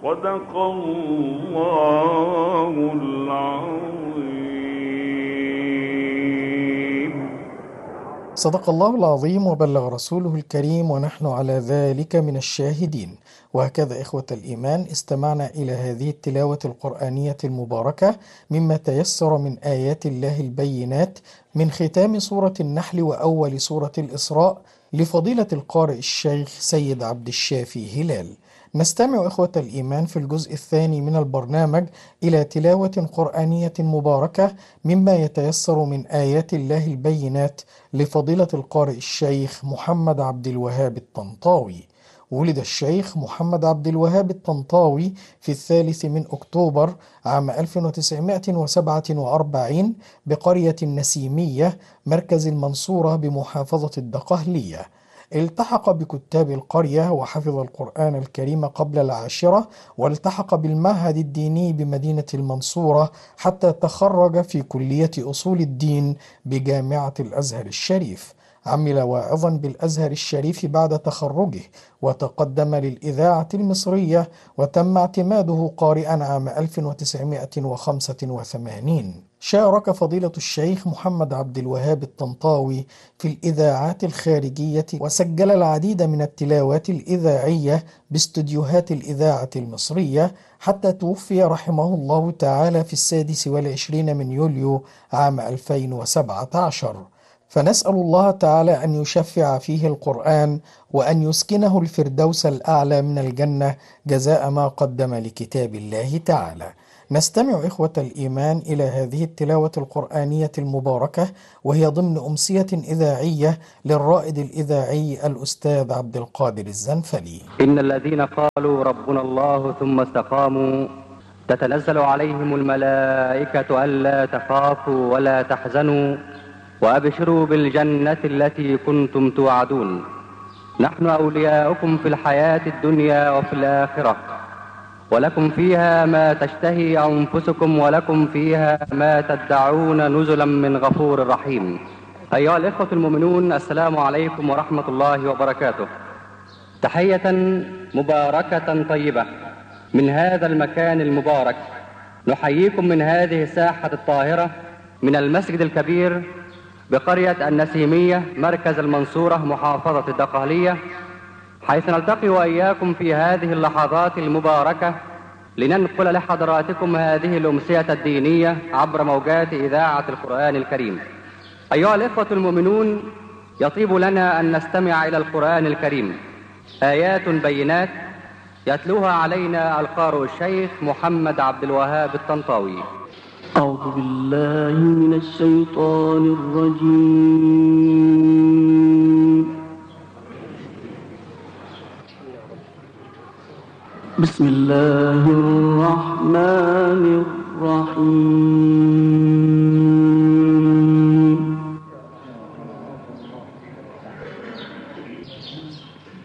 صدق الله العظيم. صدق الله العظيم وبلغ رسوله الكريم، ونحن على ذلك من الشاهدين. وهكذا إخوة الإيمان، استمعنا إلى هذه التلاوة القرآنية المباركة مما تيسر من آيات الله البينات من ختام سورة النحل وأول سورة الإسراء لفضيلة القارئ الشيخ سيد عبد الشافي هلال. نستمع إخوة الإيمان في الجزء الثاني من البرنامج إلى تلاوة قرآنية مباركة مما يتيسر من آيات الله البينات لفضيلة القارئ الشيخ محمد عبد الوهاب الطنطاوي. ولد الشيخ محمد عبد الوهاب الطنطاوي في 3 أكتوبر عام 1947 بقرية النسيمية مركز المنصورة بمحافظة الدقهلية. التحق بكتاب القرية وحفظ القرآن الكريم قبل العاشرة، والتحق بالمعهد الديني بمدينة المنصورة حتى تخرج في كلية أصول الدين بجامعة الأزهر الشريف. عمل واعظا بالأزهر الشريف بعد تخرجه، وتقدم للإذاعة المصرية، وتم اعتماده قارئا عام 1985. شارك فضيلة الشيخ محمد عبد الوهاب الطنطاوي في الإذاعات الخارجية، وسجل العديد من التلاوات الإذاعية باستديوهات الإذاعة المصرية، حتى توفي رحمه الله تعالى في 26 من يوليو عام 2017. فنسأل الله تعالى أن يشفع فيه القرآن، وأن يسكنه الفردوس الأعلى من الجنة جزاء ما قدم لكتاب الله تعالى. نستمع إخوة الإيمان إلى هذه التلاوة القرآنية المباركة، وهي ضمن أمسية إذاعية للرائد الإذاعي الأستاذ عبد القادر الزنفلي. إن الذين قالوا ربنا الله ثم استقاموا تتنزل عليهم الملائكة ألا تخافوا ولا تحزنوا وأبشروا بالجنة التي كنتم توعدون. نحن أولياؤكم في الحياة الدنيا وفي الآخرة، ولكم فيها ما تشتهي أنفسكم ولكم فيها ما تدعون نزلا من غفور رحيم. أيها الإخوة المؤمنون، السلام عليكم ورحمة الله وبركاته. تحية مباركة طيبة من هذا المكان المبارك، نحييكم من هذه الساحة الطاهرة من المسجد الكبير بقرية النسيمية مركز المنصورة محافظة الدقهلية، حيث نلتقي وإياكم في هذه اللحظات المباركة لننقل لحضراتكم هذه الأمسية الدينية عبر موجات إذاعة القرآن الكريم. أيها الإخوة المؤمنون، يطيب لنا أن نستمع إلى القرآن الكريم، آيات بينات يتلوها علينا القارئ الشيخ محمد عبد الوهاب الطنطاوي. أعوذ بالله من الشيطان الرجيم. بسم الله الرحمن الرحيم.